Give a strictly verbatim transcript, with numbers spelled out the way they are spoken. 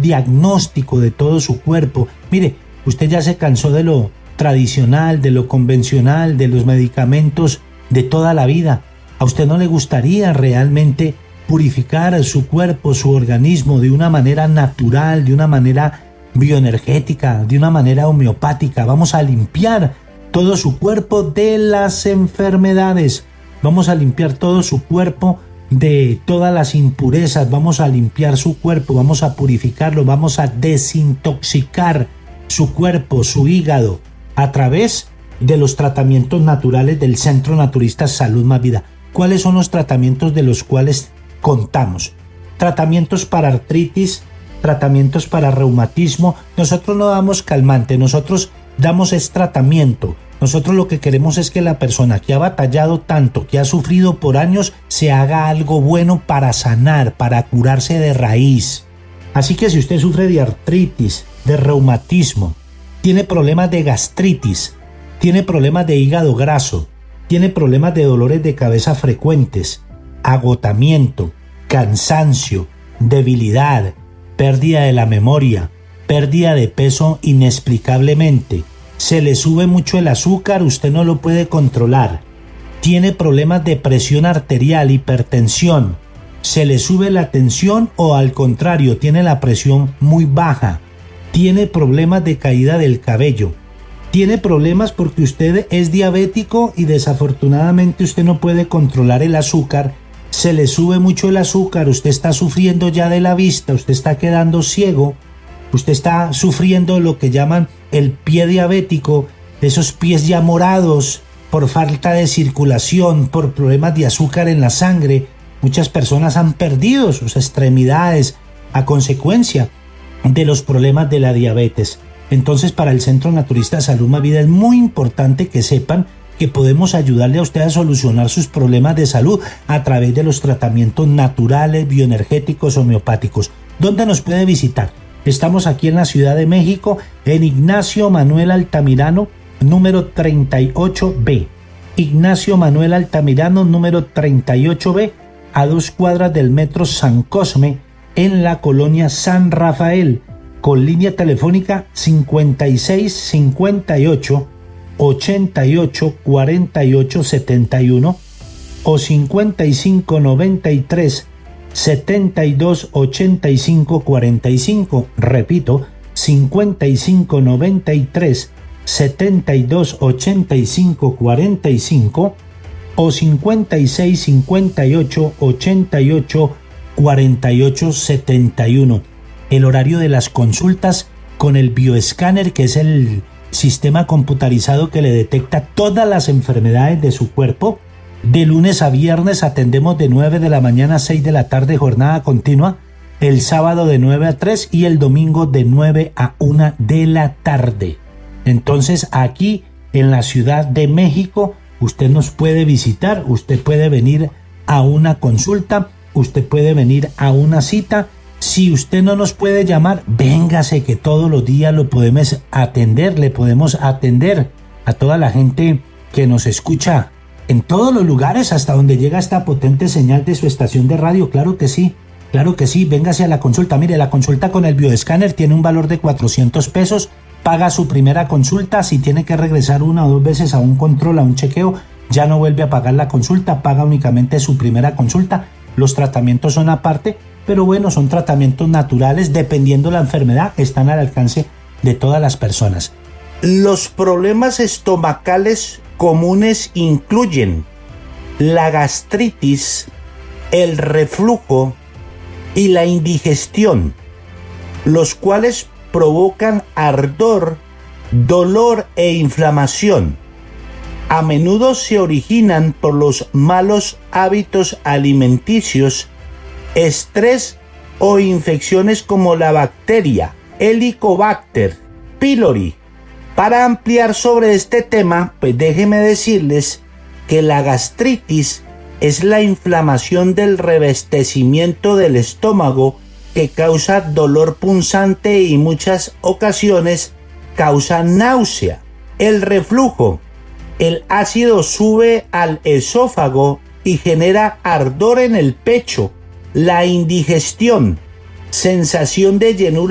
diagnóstico de todo su cuerpo. Mire, usted ya se cansó de lo tradicional, de lo convencional, de los medicamentos de toda la vida. ¿A usted no le gustaría realmente purificar su cuerpo, su organismo de una manera natural, de una manera bioenergética, de una manera homeopática? Vamos a limpiar todo su cuerpo de las enfermedades. Vamos a limpiar todo su cuerpo de todas las impurezas. Vamos a limpiar su cuerpo, vamos a purificarlo, vamos a desintoxicar su cuerpo, su hígado, a través de los tratamientos naturales del Centro Naturista Salud Más Vida. ¿Cuáles son los tratamientos de los cuales contamos? Tratamientos para artritis, tratamientos para reumatismo. Nosotros no damos calmante, nosotros damos es tratamiento. Nosotros lo que queremos es que la persona que ha batallado tanto, que ha sufrido por años, se haga algo bueno para sanar, para curarse de raíz. Así que si usted sufre de artritis, de reumatismo, tiene problemas de gastritis, tiene problemas de hígado graso, tiene problemas de dolores de cabeza frecuentes, agotamiento, cansancio, debilidad, pérdida de la memoria, pérdida de peso inexplicablemente, se le sube mucho el azúcar, usted no lo puede controlar, tiene problemas de presión arterial, hipertensión, se le sube la tensión o al contrario, tiene la presión muy baja, tiene problemas de caída del cabello, tiene problemas porque usted es diabético y desafortunadamente usted no puede controlar el azúcar, se le sube mucho el azúcar, usted está sufriendo ya de la vista, usted está quedando ciego, usted está sufriendo lo que llaman el pie diabético, esos pies ya morados por falta de circulación, por problemas de azúcar en la sangre. Muchas personas han perdido sus extremidades a consecuencia de los problemas de la diabetes. Entonces, para el Centro Naturista Salud Más Vida es muy importante que sepan que podemos ayudarle a usted a solucionar sus problemas de salud a través de los tratamientos naturales, bioenergéticos, homeopáticos. ¿Dónde nos puede visitar? Estamos aquí en la Ciudad de México, en Ignacio Manuel Altamirano, número treinta y ocho B. Ignacio Manuel Altamirano, número treinta y ocho B, a dos cuadras del Metro San Cosme, en la colonia San Rafael, con línea telefónica cincuenta y seis cincuenta y ocho ochenta y ocho cuarenta y ocho setenta y uno o cincuenta y cinco noventa y tres setenta y dos ochenta y cinco cuarenta y cinco. Repito, cincuenta y cinco noventa y tres setenta y dos ochenta y cinco cuarenta y cinco o cincuenta y seis cincuenta y ocho ochenta y ocho cuarenta y ocho setenta y uno. El horario de las consultas con el bioescáner, que es el sistema computarizado que le detecta todas las enfermedades de su cuerpo. De lunes a viernes atendemos de nueve de la mañana a seis de la tarde, jornada continua, el sábado de nueve a tres y el domingo de nueve a una de la tarde. Entonces, aquí en la Ciudad de México, usted nos puede visitar, usted puede venir a una consulta, usted puede venir a una cita. Si usted no nos puede llamar, véngase que todos los días lo podemos atender, le podemos atender a toda la gente que nos escucha en todos los lugares hasta donde llega esta potente señal de su estación de radio. Claro que sí, claro que sí, véngase a la consulta. Mire, la consulta con el bioescáner tiene un valor de cuatrocientos pesos, paga su primera consulta, si tiene que regresar una o dos veces a un control, a un chequeo, ya no vuelve a pagar la consulta, paga únicamente su primera consulta. Los tratamientos son aparte, pero bueno, son tratamientos naturales, dependiendo de la enfermedad, están al alcance de todas las personas. Los problemas estomacales comunes incluyen la gastritis, el reflujo y la indigestión, los cuales provocan ardor, dolor e inflamación. A menudo se originan por los malos hábitos alimenticios, estrés o infecciones como la bacteria Helicobacter pylori. Para ampliar sobre este tema, pues déjeme decirles que la gastritis es la inflamación del revestecimiento del estómago que causa dolor punzante y muchas ocasiones causa náusea. El reflujo, el ácido sube al esófago y genera ardor en el pecho. La indigestión, sensación de llenura